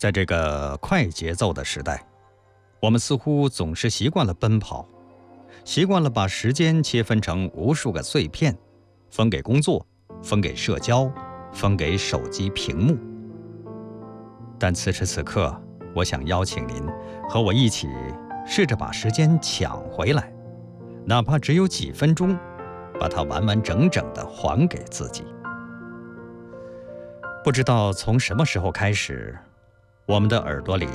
在这个快节奏的时代，我们似乎总是习惯了奔跑，习惯了把时间切分成无数个碎片，分给工作，分给社交，分给手机屏幕。但此时此刻，我想邀请您和我一起试着把时间抢回来，哪怕只有几分钟，把它完完整整地还给自己。不知道从什么时候开始，我们的耳朵里